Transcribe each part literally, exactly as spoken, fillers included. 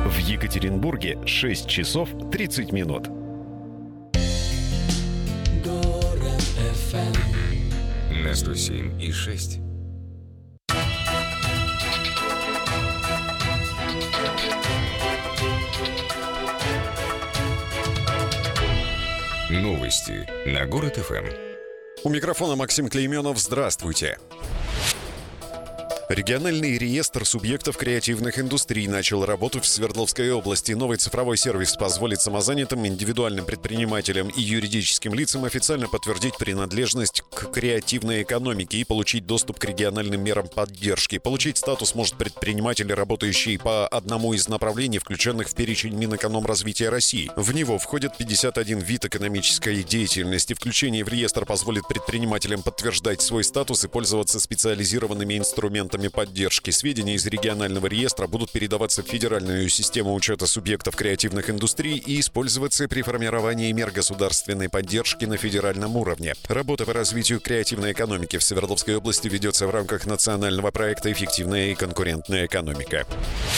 В Екатеринбурге шесть часов тридцать минут. Город эф эм на сто семь и шесть. Новости на Город эф эм. У микрофона Максим Клейменов. Здравствуйте. Региональный реестр субъектов креативных индустрий начал работу в Свердловской области. Новый цифровой сервис позволит самозанятым, индивидуальным предпринимателям и юридическим лицам официально подтвердить принадлежность к креативной экономике и получить доступ к региональным мерам поддержки. Получить статус может предприниматель, работающий по одному из направлений, включенных в перечень Минэкономразвития России. В него входит пятьдесят один вид экономической деятельности. Включение в реестр позволит предпринимателям подтверждать свой статус и пользоваться специализированными инструментами поддержки. Сведения из регионального реестра будут передаваться в федеральную систему учета субъектов креативных индустрий и использоваться при формировании мер государственной поддержки на федеральном уровне. Работа по развитию креативной экономики в Свердловской области ведется в рамках национального проекта «Эффективная и конкурентная экономика».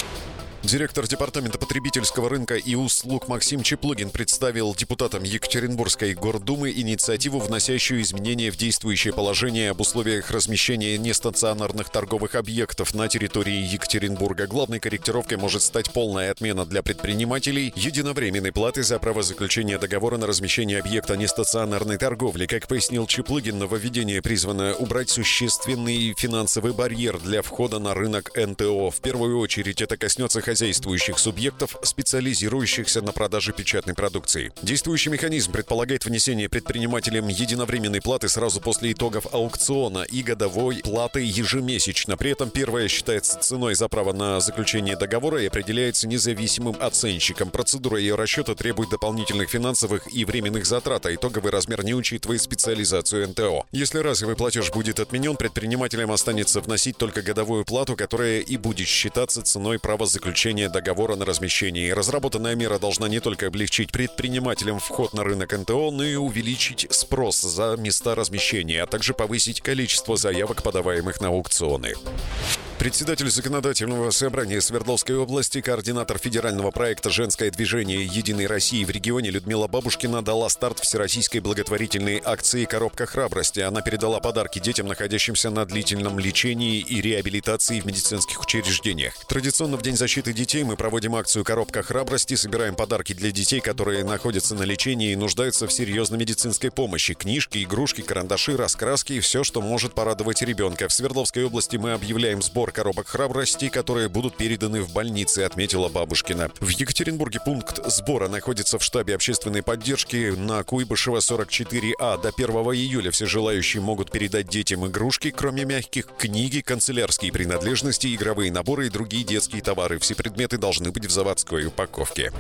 Директор Департамента потребительского рынка и услуг Максим Чеплыгин представил депутатам Екатеринбургской гордумы инициативу, вносящую изменения в действующее положение об условиях размещения нестационарных торговых объектов на территории Екатеринбурга. Главной корректировкой может стать полная отмена для предпринимателей единовременной платы за право заключения договора на размещение объекта нестационарной торговли. Как пояснил Чеплыгин, нововведение призвано убрать существенный финансовый барьер для входа на рынок эн тэ о. В первую очередь это коснется хозяйствующих субъектов, специализирующихся на продаже печатной продукции. Действующий механизм предполагает внесение предпринимателям единовременной платы сразу после итогов аукциона и годовой платы ежемесячно. При этом первая считается ценой за право на заключение договора и определяется независимым оценщиком. Процедура ее расчета требует дополнительных финансовых и временных затрат, а итоговый размер не учитывает специализацию эн тэ о. Если разовый платеж будет отменен, предпринимателям останется вносить только годовую плату, которая и будет считаться ценой права заключения договора на размещение. Разработанная мера должна не только облегчить предпринимателям вход на рынок эн тэ о, но и увеличить спрос за места размещения, а также повысить количество заявок, подаваемых на аукционы. Председатель Законодательного собрания Свердловской области, координатор федерального проекта «Женское движение Единой России» в регионе Людмила Бабушкина дала старт всероссийской благотворительной акции «Коробка храбрости». Она передала подарки детям, находящимся на длительном лечении и реабилитации в медицинских учреждениях. Традиционно в День защиты детей мы проводим акцию «Коробка храбрости», собираем подарки для детей, которые находятся на лечении и нуждаются в серьезной медицинской помощи. Книжки, игрушки, карандаши, раскраски и все, что может порадовать ребенка. В Свердловской области мы объявляем сбор коробок храбрости, которые будут переданы в больницы, отметила Бабушкина. В Екатеринбурге пункт сбора находится в штабе общественной поддержки на Куйбышева сорок четыре а. До первого июля все желающие могут передать детям игрушки, кроме мягких, книги, канцелярские принадлежности, игровые наборы и другие детские товары. Все предметы должны быть в заводской упаковке.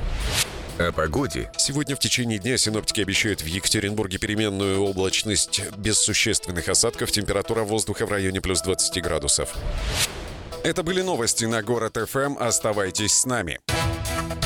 О погоде. Сегодня в течение дня синоптики обещают в Екатеринбурге переменную облачность без существенных осадков. Температура воздуха в районе плюс двадцать градусов. Это были новости на Город эф эм. Оставайтесь с нами.